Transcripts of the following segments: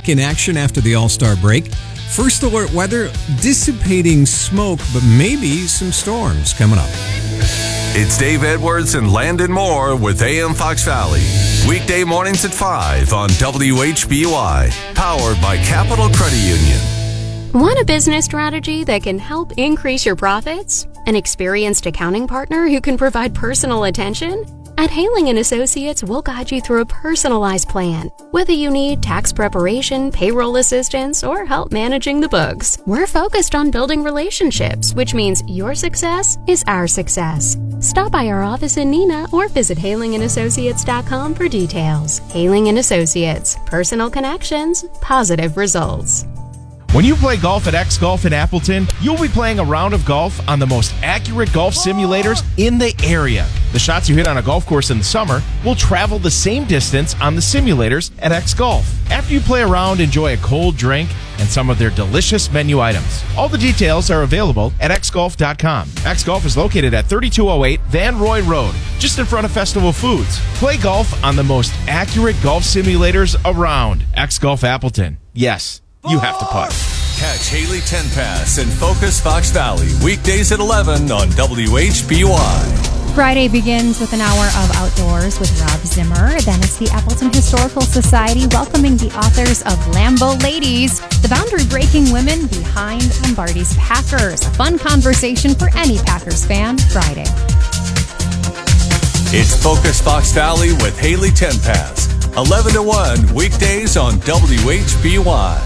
back in action after the All-Star break. First alert weather, dissipating smoke, but maybe some storms coming up. It's Dave Edwards and Landon Moore with AM Fox Valley. Weekday mornings at 5 on WHBY. Powered by Capital Credit Union. Want a business strategy that can help increase your profits? An experienced accounting partner who can provide personal attention? At Haling & Associates, we'll guide you through a personalized plan. Whether you need tax preparation, payroll assistance, or help managing the books, we're focused on building relationships, which means your success is our success. Stop by our office in Neenah or visit halingandassociates.com for details. Haling & Associates. Personal connections, positive results. When you play golf at X Golf in Appleton, you'll be playing a round of golf on the most accurate golf simulators in the area. The shots you hit on a golf course in the summer will travel the same distance on the simulators at X Golf. After you play around, enjoy a cold drink and some of their delicious menu items. All the details are available at xgolf.com. X Golf is located at 3208 Van Roy Road, just in front of Festival Foods. Play golf on the most accurate golf simulators around. X Golf Appleton. Yes, you have to putt. Catch Haley Tenpass and Focus Fox Valley weekdays at 11 on WHBY. Friday begins with an hour of outdoors with Rob Zimmer. Then it's the Appleton Historical Society welcoming the authors of Lambeau Ladies, the boundary-breaking women behind Lombardi's Packers. A fun conversation for any Packers fan Friday. It's Focus Fox Valley with Haley Tenpass, 11 to 1 weekdays on WHBY.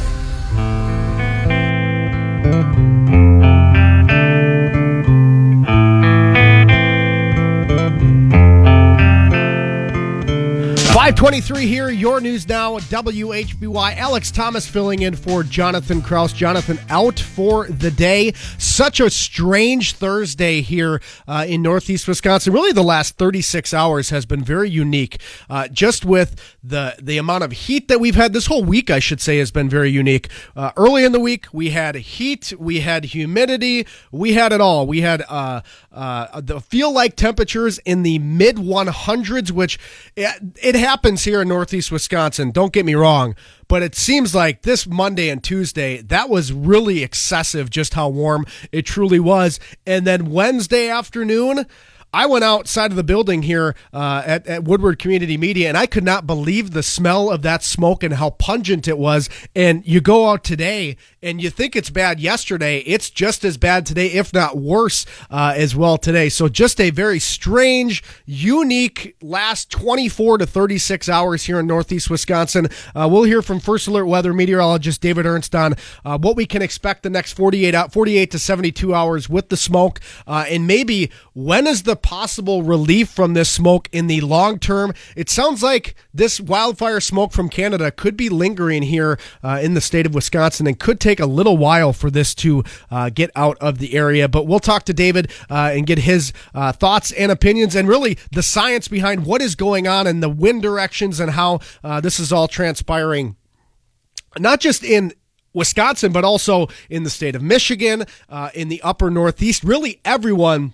.523 here, your news now, WHBY. Alex Thomas filling in for Jonathan Kraus. Jonathan out for the day. Such a strange Thursday here in Northeast Wisconsin. Really, the last 36 hours has been very unique. Just with the amount of heat that we've had, this whole week, I should say, has been very unique. Early in the week, we had heat, we had humidity, we had it all. We had the feel-like temperatures in the mid-100s, which it happens here in Northeast Wisconsin. Don't get me wrong, but it seems like this Monday and Tuesday, that was really excessive just how warm it truly was. And then Wednesday afternoon, I went outside of the building here at Woodward Community Media, and I could not believe the smell of that smoke and how pungent it was. And you go out today, and you think it's bad yesterday. It's just as bad today, if not worse, as well today. So just a very strange, unique last 24 to 36 hours here in Northeast Wisconsin. We'll hear from First Alert weather meteorologist David Ernst on what we can expect the next 48 to 72 hours with the smoke, and maybe when is the possible relief from this smoke in the long term. It sounds like this wildfire smoke from Canada could be lingering here in the state of Wisconsin and could take a little while for this to get out of the area. But we'll talk to David and get his thoughts and opinions and really the science behind what is going on and the wind directions and how this is all transpiring, not just in Wisconsin, but also in the state of Michigan, in the upper Northeast. Really everyone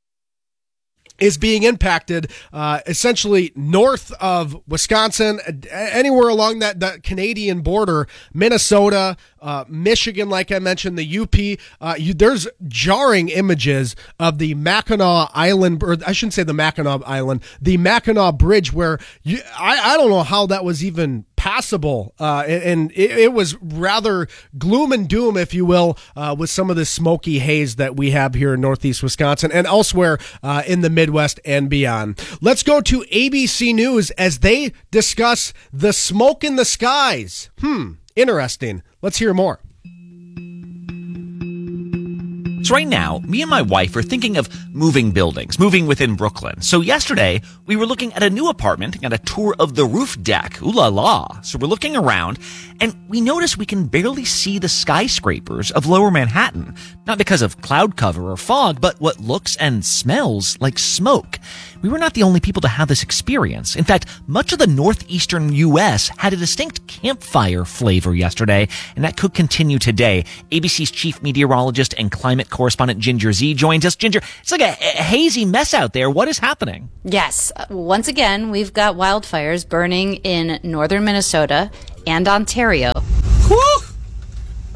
is being impacted essentially north of Wisconsin, anywhere along that Canadian border, Minnesota, Michigan, like I mentioned, the UP. There's jarring images of the Mackinac Island, or I shouldn't say the Mackinac Island, the Mackinac Bridge, where I don't know how that was even passable, and it was rather gloom and doom, if you will, with some of the smoky haze that we have here in Northeast Wisconsin and elsewhere in the Midwest and beyond. Let's go to ABC News as they discuss the smoke in the skies. Interesting. Let's hear more. So right now, me and my wife are thinking of moving buildings, moving within Brooklyn. So yesterday, we were looking at a new apartment and got a tour of the roof deck. Ooh la la. So we're looking around, and we notice we can barely see the skyscrapers of Lower Manhattan. Not because of cloud cover or fog, but what looks and smells like smoke. We were not the only people to have this experience. In fact, much of the northeastern U.S. had a distinct campfire flavor yesterday, and that could continue today. ABC's chief meteorologist and climate correspondent Ginger Z joins us. Ginger, it's like a hazy mess out there. What is happening? Yes. Once again, we've got wildfires burning in northern Minnesota and Ontario.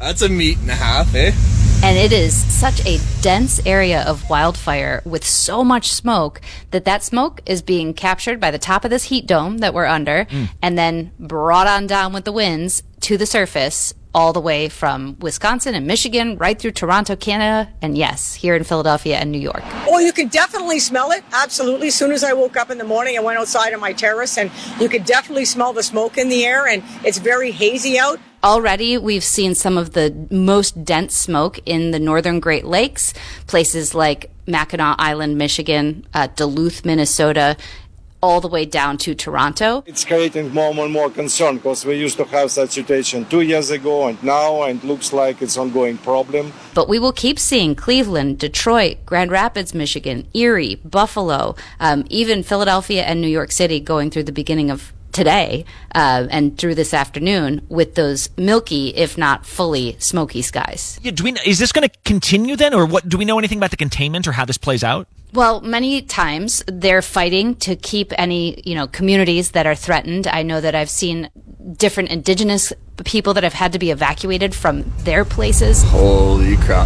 That's a meat and a half, eh? And it is such a dense area of wildfire with so much smoke that smoke is being captured by the top of this heat dome that we're under and then brought on down with the winds to the surface all the way from Wisconsin and Michigan right through Toronto, Canada, and yes, here in Philadelphia and New York. Oh, you can definitely smell it. Absolutely. As soon as I woke up in the morning, I went outside on my terrace and you could definitely smell the smoke in the air, and it's very hazy out. Already, we've seen some of the most dense smoke in the northern Great Lakes, places like Mackinac Island, Michigan, Duluth, Minnesota, all the way down to Toronto. It's creating more and more concern because we used to have such situation 2 years ago and now, and looks like it's an ongoing problem. But we will keep seeing Cleveland, Detroit, Grand Rapids, Michigan, Erie, Buffalo, even Philadelphia and New York City going through the beginning of today and through this afternoon with those milky, if not fully smoky skies. Yeah, is this going to continue then, or what? Do we know anything about the containment or how this plays out? Well, many times they're fighting to keep any, communities that are threatened. I know that I've seen different indigenous people that have had to be evacuated from their places. Holy crap.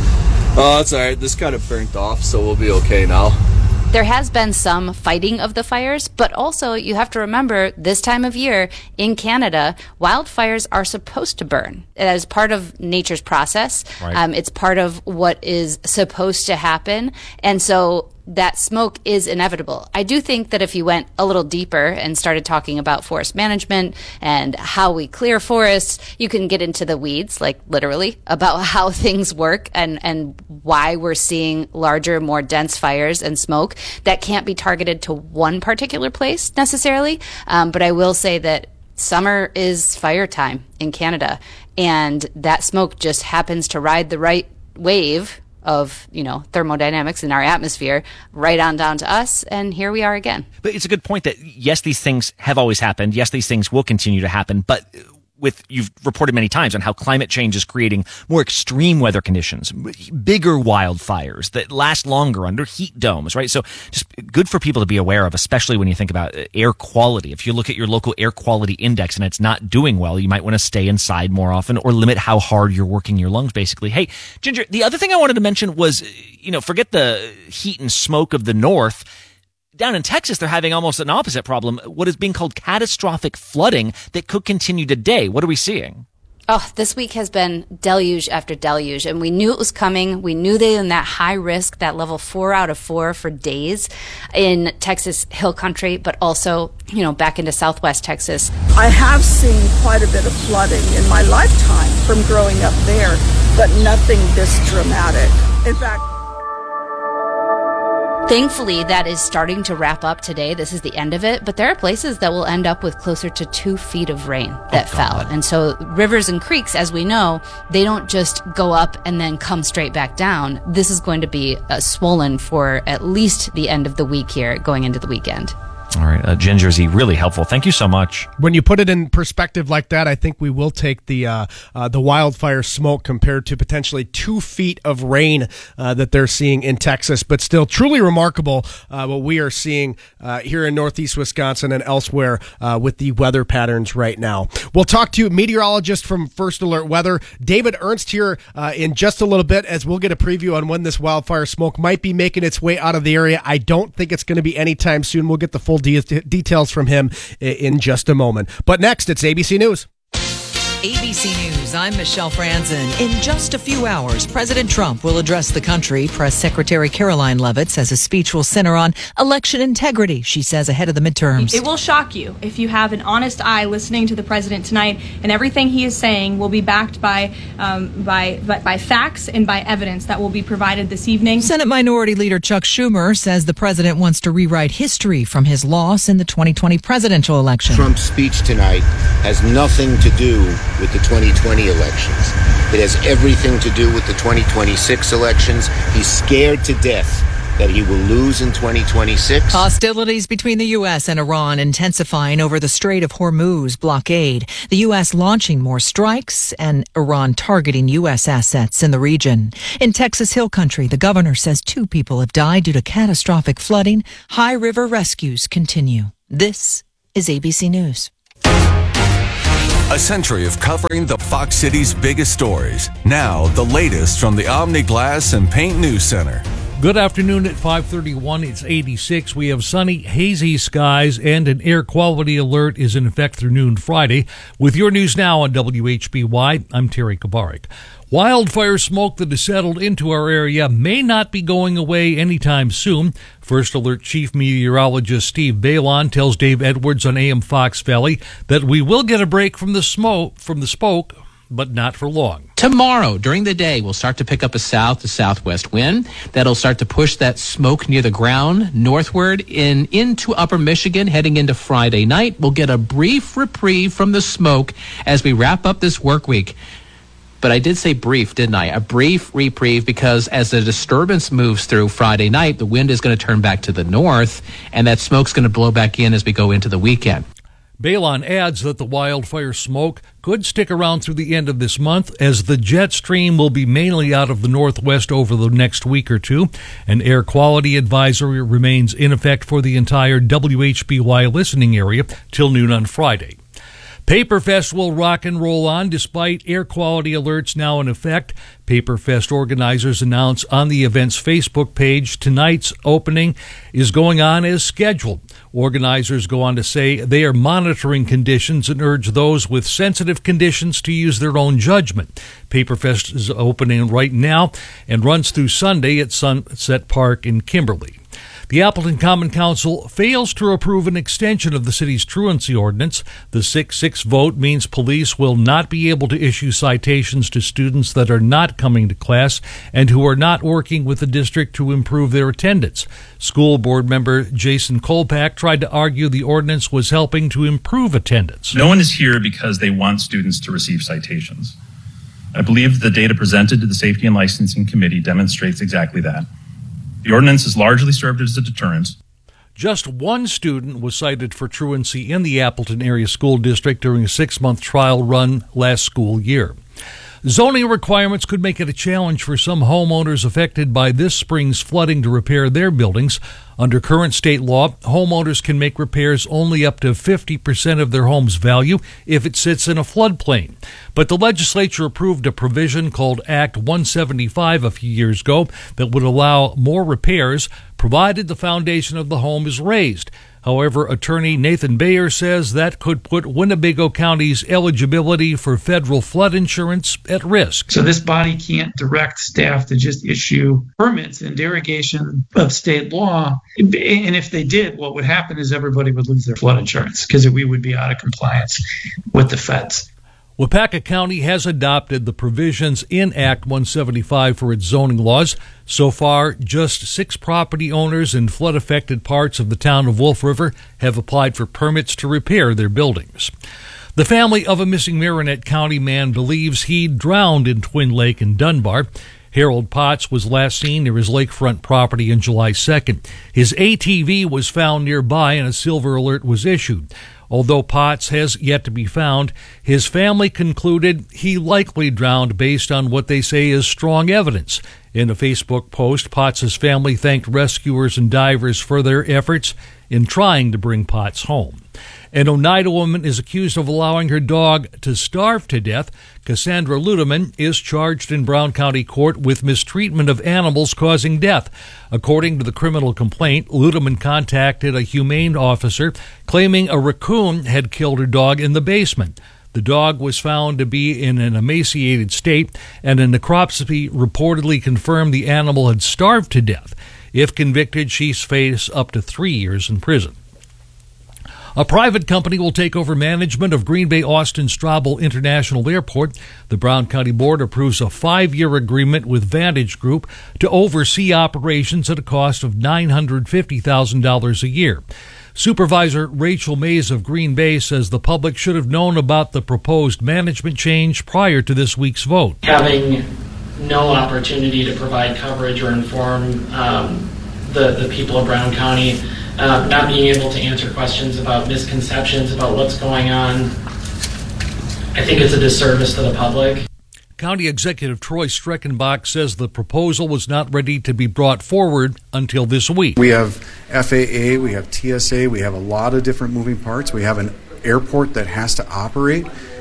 Oh, it's all right. This kind of burnt off, so we'll be okay now. There has been some fighting of the fires, but also you have to remember this time of year in Canada, wildfires are supposed to burn as part of nature's process. Right. It's part of what is supposed to happen. And so that smoke is inevitable. I do think that if you went a little deeper and started talking about forest management and how we clear forests, you can get into the weeds, like literally, about how things work and why we're seeing larger, more dense fires and smoke that can't be targeted to one particular place necessarily. But I will say that summer is fire time in Canada, and that smoke just happens to ride the right wave of, thermodynamics in our atmosphere right on down to us. And here we are again. But it's a good point that, yes, these things have always happened. Yes, these things will continue to happen. But you've reported many times on how climate change is creating more extreme weather conditions, bigger wildfires that last longer under heat domes, right? So just good for people to be aware of, especially when you think about air quality. If you look at your local air quality index and it's not doing well, you might want to stay inside more often or limit how hard you're working your lungs, basically. Hey, Ginger, the other thing I wanted to mention was, forget the heat and smoke of the north. Down in Texas, they're having almost an opposite problem, what is being called catastrophic flooding that could continue today. What are we seeing? Oh, this week has been deluge after deluge, and we knew it was coming. We knew they were in that high risk, that level 4 out of 4 for days in Texas Hill Country, but also, back into Southwest Texas. I have seen quite a bit of flooding in my lifetime from growing up there, but nothing this dramatic. In fact, thankfully, that is starting to wrap up today. This is the end of it. But there are places that will end up with closer to 2 feet of rain that fell. And so rivers and creeks, as we know, they don't just go up and then come straight back down. This is going to be swollen for at least the end of the week here, going into the weekend. All right, Ginger Z, really helpful. Thank you so much. When you put it in perspective like that, I think we will take the wildfire smoke compared to potentially 2 feet of rain that they're seeing in Texas. But still, truly remarkable what we are seeing here in northeast Wisconsin and elsewhere with the weather patterns right now. We'll talk to meteorologist from First Alert Weather, David Ernst, here in just a little bit, as we'll get a preview on when this wildfire smoke might be making its way out of the area. I don't think it's going to be anytime soon. We'll get the full details from him in just a moment. But next, it's ABC News. ABC News, I'm Michelle Franzen. In just a few hours, President Trump will address the country. Press Secretary Caroline Leavitt says his speech will center on election integrity, she says, ahead of the midterms. It will shock you if you have an honest eye listening to the president tonight, and everything he is saying will be backed by facts and by evidence that will be provided this evening. Senate Minority Leader Chuck Schumer says the president wants to rewrite history from his loss in the 2020 presidential election. Trump's speech tonight has nothing to do with the 2020 elections. It has everything to do with the 2026 elections. He's scared to death that he will lose in 2026. Hostilities between the U.S. and Iran intensifying over the Strait of Hormuz blockade. The U.S. launching more strikes and Iran targeting U.S. assets in the region. In Texas Hill Country, the governor says 2 people have died due to catastrophic flooding. High River rescues continue. This is ABC News. A century of covering the Fox City's biggest stories. Now, the latest from the Omni Glass and Paint News Center. Good afternoon at 5:31. It's 86. We have sunny, hazy skies, and an air quality alert is in effect through noon Friday. With your news now on WHBY, I'm Terry Kabarik. Wildfire smoke that has settled into our area may not be going away anytime soon. First Alert Chief Meteorologist Steve Balon tells Dave Edwards on AM Fox Valley that we will get a break from the smoke, but not for long. Tomorrow, during the day, we'll start to pick up a south to southwest wind. That'll start to push that smoke near the ground northward into upper Michigan, heading into Friday night. We'll get a brief reprieve from the smoke as we wrap up this work week. But I did say brief, didn't I? A brief reprieve, because as the disturbance moves through Friday night, the wind is going to turn back to the north, and that smoke's going to blow back in as we go into the weekend. Balon adds that the wildfire smoke could stick around through the end of this month, as the jet stream will be mainly out of the northwest over the next week or two. An air quality advisory remains in effect for the entire WHBY listening area till noon on Friday. Paperfest will rock and roll on despite air quality alerts now in effect. Paperfest organizers announce on the event's Facebook page tonight's opening is going on as scheduled. Organizers go on to say they are monitoring conditions and urge those with sensitive conditions to use their own judgment. Paperfest is opening right now and runs through Sunday at Sunset Park in Kimberly. The Appleton Common Council fails to approve an extension of the city's truancy ordinance. The 6-6 vote means police will not be able to issue citations to students that are not coming to class and who are not working with the district to improve their attendance. School board member Jason Kolpak tried to argue the ordinance was helping to improve attendance. No one is here because they want students to receive citations. I believe the data presented to the Safety and Licensing Committee demonstrates exactly that. The ordinance has largely served as a deterrent. Just one student was cited for truancy in the Appleton Area School District during a 6-month trial run last school year. Zoning requirements could make it a challenge for some homeowners affected by this spring's flooding to repair their buildings. Under current state law, homeowners can make repairs only up to 50% of their home's value if it sits in a floodplain. But the legislature approved a provision called Act 175 a few years ago that would allow more repairs, provided the foundation of the home is raised. However, attorney Nathan Bayer says that could put Winnebago County's eligibility for federal flood insurance at risk. So this body can't direct staff to just issue permits in derogation of state law. And if they did, what would happen is everybody would lose their flood insurance because we would be out of compliance with the feds. Waupaca County has adopted the provisions in Act 175 for its zoning laws. So far, just 6 property owners in flood-affected parts of the town of Wolf River have applied for permits to repair their buildings. The family of a missing Marinette County man believes he drowned in Twin Lake in Dunbar. Harold Potts was last seen near his lakefront property on July 2nd. His ATV was found nearby and a silver alert was issued. Although Potts has yet to be found, his family concluded he likely drowned based on what they say is strong evidence. In a Facebook post, Potts' family thanked rescuers and divers for their efforts in trying to bring Potts home. An Oneida woman is accused of allowing her dog to starve to death. Cassandra Ludeman is charged in Brown County Court with mistreatment of animals causing death. According to the criminal complaint, Ludeman contacted a humane officer claiming a raccoon had killed her dog in the basement. The dog was found to be in an emaciated state, and a necropsy reportedly confirmed the animal had starved to death. If convicted, she's face up to 3 years in prison. A private company will take over management of Green Bay Austin Straubel International Airport. The Brown County Board approves a 5-year agreement with Vantage Group to oversee operations at a cost of $950,000 a year. Supervisor Rachel Mays of Green Bay says the public should have known about the proposed management change prior to this week's vote. Having no opportunity to provide coverage or inform the people of Brown County, not being able to answer questions about misconceptions about what's going on, I think it's a disservice to the public. County Executive Troy Streckenbach says the proposal was not ready to be brought forward until this week. We have FAA, we have TSA, we have a lot of different moving parts. We have an airport that has to operate,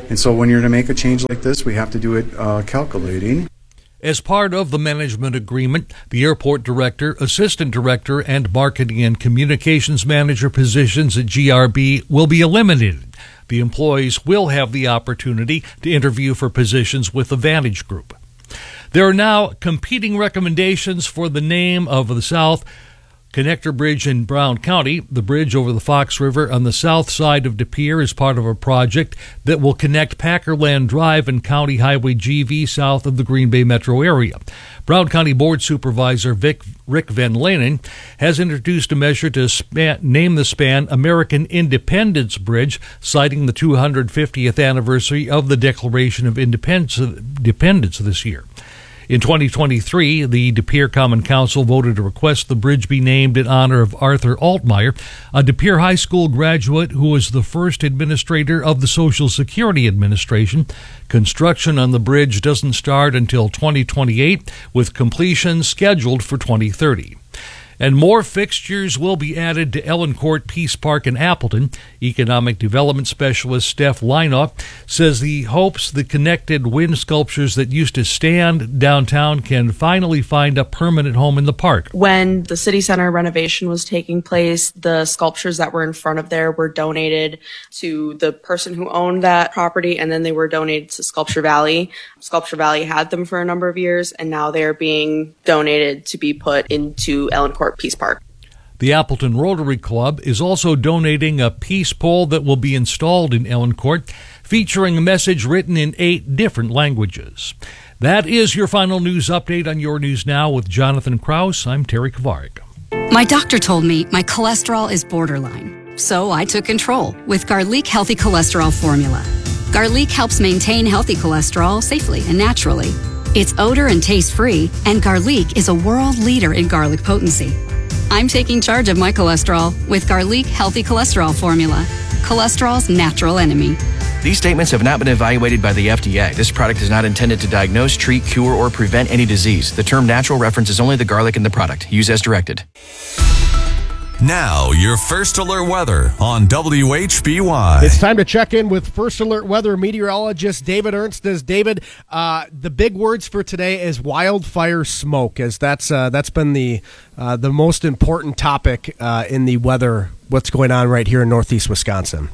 And so when you're to make a change like this, we have to do it calculating. As part of the management agreement, the airport director, assistant director, and marketing and communications manager positions at GRB will be eliminated. The employees will have the opportunity to interview for positions with the Vantage Group. There are now competing recommendations for the name of the South Connector Bridge in Brown County. The bridge over the Fox River on the south side of De Pere is part of a project that will connect Packerland Drive and County Highway GV south of the Green Bay metro area. Brown County Board Supervisor Rick Van Lanen has introduced a measure to name the span American Independence Bridge, citing the 250th anniversary of the Declaration of Independence this year. In 2023, the De Pere Common Council voted to request the bridge be named in honor of Arthur Altmeyer, a De Pere High School graduate who was the first administrator of the Social Security Administration. Construction on the bridge doesn't start until 2028, with completion scheduled for 2030. And more fixtures will be added to Ellencourt Peace Park in Appleton. Economic Development Specialist Steph Leinoff says he hopes the connected wind sculptures that used to stand downtown can finally find a permanent home in the park. When the city center renovation was taking place, the sculptures that were in front of there were donated to the person who owned that property, and then they were donated to Sculpture Valley. Sculpture Valley had them for a number of years, and now they're being donated to be put into Ellencourt Peace Park. The Appleton Rotary Club is also donating a peace pole that will be installed in Ellencourt, featuring a message written in 8 different languages. That is your final news update on Your News Now with Jonathan Krause. I'm Terry Kovarik. My doctor told me my cholesterol is borderline, so I took control with Garlic Healthy Cholesterol Formula. Garlic helps maintain healthy cholesterol safely and naturally. It's odor and taste-free, and Garlic is a world leader in garlic potency. I'm taking charge of my cholesterol with Garlic Healthy Cholesterol Formula, cholesterol's natural enemy. These statements have not been evaluated by the FDA. This product is not intended to diagnose, treat, cure, or prevent any disease. The term natural references only the garlic in the product. Use as directed. Now, your First Alert weather on WHBY. It's time to check in with First Alert weather meteorologist David Ernst. David, the big words for today is wildfire smoke, as that's been the most important topic in the weather, what's going on right here in northeast Wisconsin.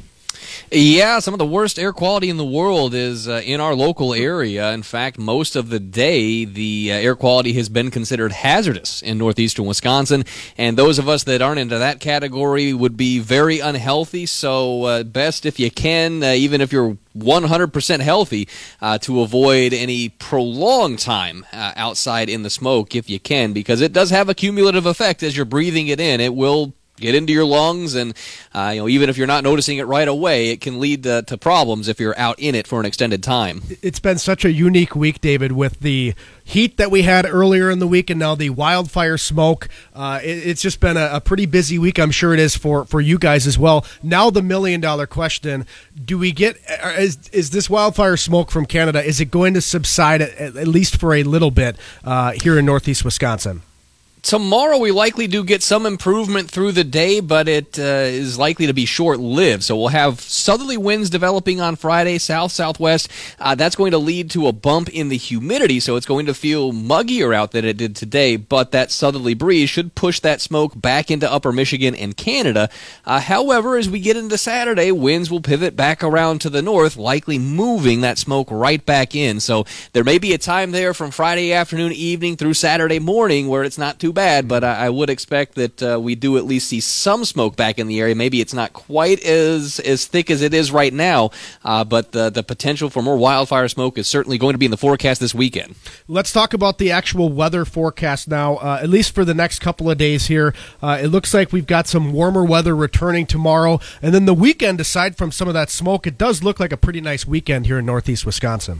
Yeah, some of the worst air quality in the world is in our local area. In fact, most of the day, the air quality has been considered hazardous in northeastern Wisconsin, and those of us that aren't into that category would be very unhealthy, so best if you can, even if you're 100% healthy, to avoid any prolonged time outside in the smoke if you can, because it does have a cumulative effect as you're breathing it in. It will get into your lungs, and even if you're not noticing it right away, it can lead to problems if you're out in it for an extended time. It's been such a unique week, David, with the heat that we had earlier in the week and now the wildfire smoke. It's just been a pretty busy week. I'm sure it is for you guys as well. Now the $1 million question, do we get, is this wildfire smoke from Canada, is it going to subside at least for a little bit here in northeast Wisconsin? Tomorrow we likely do get some improvement through the day, but it is likely to be short-lived. So we'll have southerly winds developing on Friday, south-southwest. That's going to lead to a bump in the humidity, so it's going to feel muggier out than it did today, but that southerly breeze should push that smoke back into upper Michigan and Canada. However, as we get into Saturday, winds will pivot back around to the north, likely moving that smoke right back in. So there may be a time there from Friday afternoon, evening through Saturday morning where it's not too bad, but I would expect that we do at least see some smoke back in the area. Maybe it's not quite as thick as it is right now, but the potential for more wildfire smoke is certainly going to be in the forecast this weekend. Let's talk about the actual weather forecast now, at least for the next couple of days here. It looks like we've got some warmer weather returning tomorrow, and then the weekend, aside from some of that smoke, it does look like a pretty nice weekend here in northeast Wisconsin.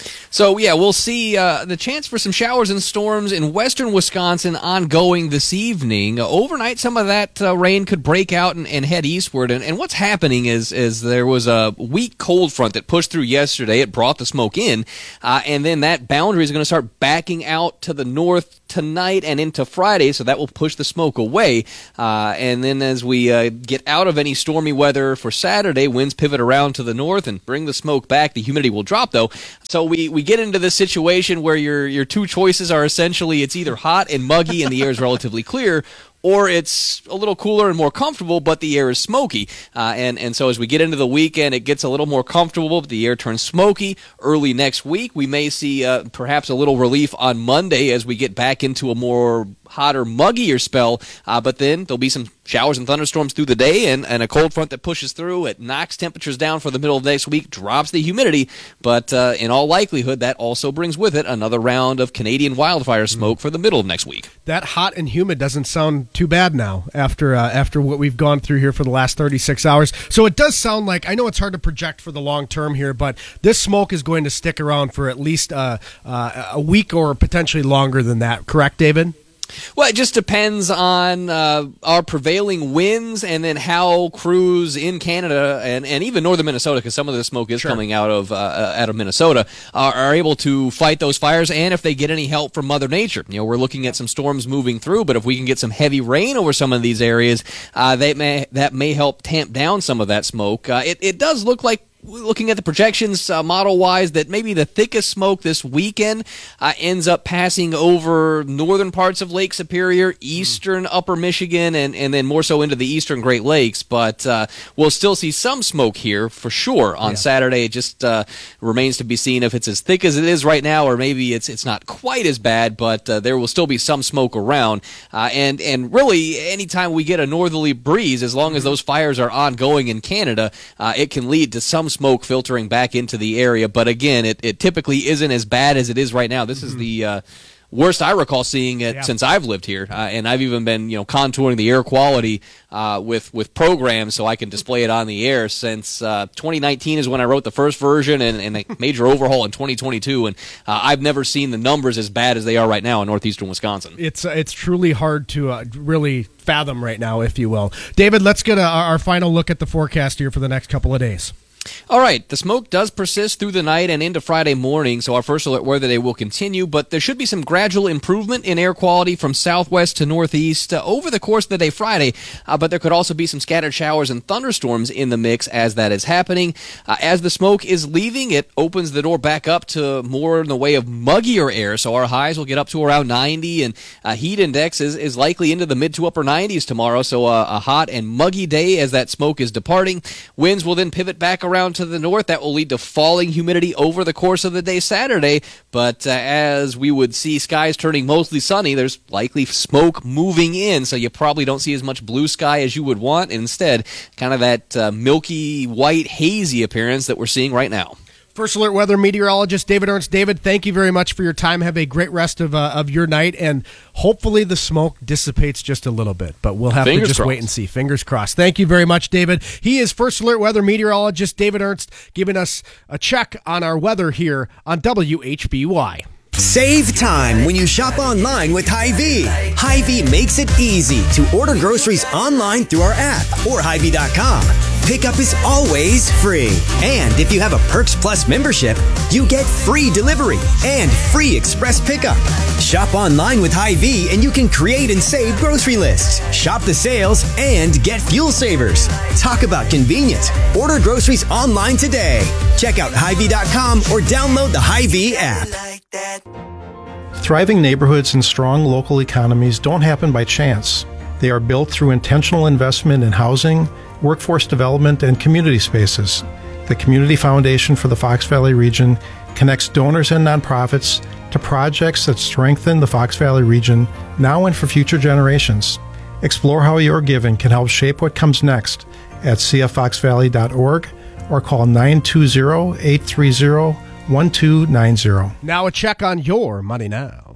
So, yeah, we'll see the chance for some showers and storms in western Wisconsin ongoing this evening. Overnight, some of that rain could break out and head eastward. And what's happening is there was a weak cold front that pushed through yesterday. It brought the smoke in, and then that boundary is going to start backing out to the north tonight and into Friday, so that will push the smoke away. And then as we get out of any stormy weather for Saturday, winds pivot around to the north and bring the smoke back. The humidity will drop, though. So we get into this situation where your two choices are essentially it's either hot and muggy and the air is relatively clear, or it's a little cooler and more comfortable, but the air is smoky. And so as we get into the weekend, it gets a little more comfortable, but the air turns smoky. Early next week, we may see perhaps a little relief on Monday as we get back into a more hotter, muggier spell, but then there'll be some showers and thunderstorms through the day and a cold front that pushes through. It knocks temperatures down for the middle of next week, drops the humidity, but in all likelihood, that also brings with it another round of Canadian wildfire smoke for the middle of next week. That hot and humid doesn't sound too bad now after what we've gone through here for the last 36 hours. So it does sound like, I know it's hard to project for the long term here, but this smoke is going to stick around for at least a week or potentially longer than that. Correct, David? Well, it just depends on our prevailing winds and then how crews in Canada and even northern Minnesota, because some of the smoke is coming out of Minnesota, are able to fight those fires, and if they get any help from Mother Nature. We're looking at some storms moving through, but if we can get some heavy rain over some of these areas, that may help tamp down some of that smoke. It does look like, looking at the projections model-wise, that maybe the thickest smoke this weekend ends up passing over northern parts of Lake Superior, eastern upper Michigan, and then more so into the eastern Great Lakes. But we'll still see some smoke here for sure on Saturday. It just remains to be seen if it's as thick as it is right now, or maybe it's not quite as bad, but there will still be some smoke around. And really, anytime we get a northerly breeze, as long as those fires are ongoing in Canada, it can lead to some smoke filtering back into the area. But again, it typically isn't as bad as it is right now. This is the worst I recall seeing it since I've lived here, and I've even been contouring the air quality with programs so I can display it on the air since 2019 is when I wrote the first version, and a major overhaul in 2022, and I've never seen the numbers as bad as they are right now in northeastern Wisconsin. It's truly hard to really fathom right now, if you will. David, let's get our final look at the forecast here for the next couple of days. All right, the smoke does persist through the night and into Friday morning, so our first alert weather day will continue, but there should be some gradual improvement in air quality from southwest to northeast over the course of the day Friday, but there could also be some scattered showers and thunderstorms in the mix as that is happening. As the smoke is leaving, it opens the door back up to more in the way of muggier air, so our highs will get up to around 90, and heat index is likely into the mid to upper 90s tomorrow, so a hot and muggy day as that smoke is departing. Winds will then pivot back around to the north. That will lead to falling humidity over the course of the day Saturday, but as we would see skies turning mostly sunny, there's likely smoke moving in, so you probably don't see as much blue sky as you would want. Instead, kind of that milky, white, hazy appearance that we're seeing right now. First Alert weather meteorologist David Ernst. David, thank you very much for your time. Have a great rest of your night, and hopefully the smoke dissipates just a little bit, but we'll have to just wait and see. Fingers crossed. Thank you very much, David. He is First Alert weather meteorologist David Ernst, giving us a check on our weather here on WHBY. Save time when you shop online with Hy-Vee. Hy-Vee makes it easy to order groceries online through our app or Hy-Vee.com. Pickup is always free. And if you have a Perks Plus membership, you get free delivery and free express pickup. Shop online with Hy-Vee and you can create and save grocery lists, shop the sales, and get fuel savers. Talk about convenient. Order groceries online today. Check out Hy-Vee.com or download the Hy-Vee app. Thriving neighborhoods and strong local economies don't happen by chance. They are built through intentional investment in housing, workforce development, and community spaces. The Community Foundation for the Fox Valley region connects donors and nonprofits to projects that strengthen the Fox Valley region now and for future generations. Explore how your giving can help shape what comes next at cffoxvalley.org or call 920-830-1290. Now a check on your money now.